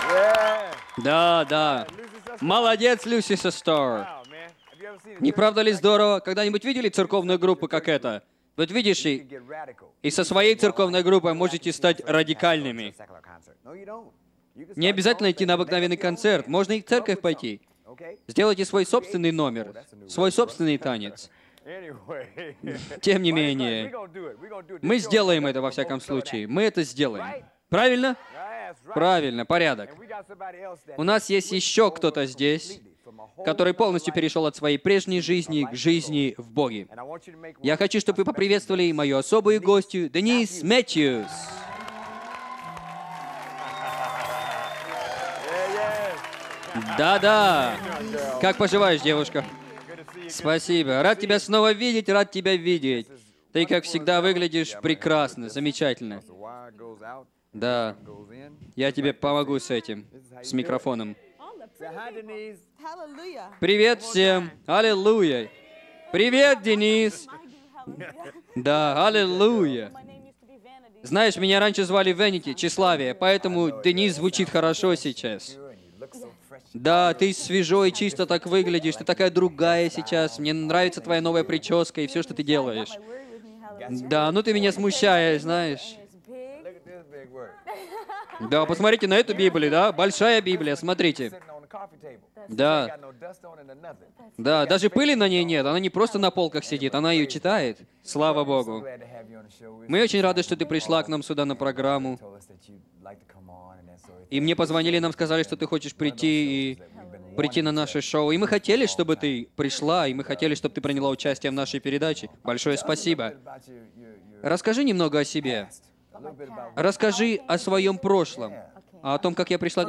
Да, да. Молодец, Люси Сестор. Не правда ли здорово? Когда-нибудь видели церковную группу, как эта? Вот видишь, и со своей церковной группой можете стать радикальными. Не обязательно идти на обыкновенный концерт, можно и в церковь пойти. Сделайте свой собственный номер, свой собственный танец. Тем не менее, мы сделаем это во всяком случае. Мы это сделаем. Правильно? Правильно, порядок. У нас есть еще кто-то здесь, который полностью перешел от своей прежней жизни к жизни в Боге. Я хочу, чтобы вы поприветствовали мою особую гостью, Денис Мэтьюс. Да-да. Как поживаешь, девушка? Спасибо. Рад тебя снова видеть, рад тебя видеть. Ты, как всегда, выглядишь прекрасно, замечательно. Да. Я тебе помогу с этим, с микрофоном. Привет всем. Аллилуйя. Привет, Денис. Да, аллилуйя. Знаешь, меня раньше звали Венити, тщеславие, поэтому Денис звучит хорошо сейчас. Да, ты свежо и чисто так выглядишь, ты такая другая сейчас. Мне нравится твоя новая прическа и все, что ты делаешь. Да, ну ты меня смущаешь, знаешь. Да, посмотрите на эту Библию, да? Большая Библия, смотрите. Да. Да, даже пыли на ней нет, она не просто на полках сидит, она ее читает. Слава Богу. Мы очень рады, что ты пришла к нам сюда на программу. И мне позвонили, нам сказали, что ты хочешь прийти на наше шоу. И мы хотели, чтобы ты пришла, и мы хотели, чтобы ты приняла участие в нашей передаче. Большое спасибо. Расскажи немного о себе. Расскажи о своем прошлом, о том, как я пришла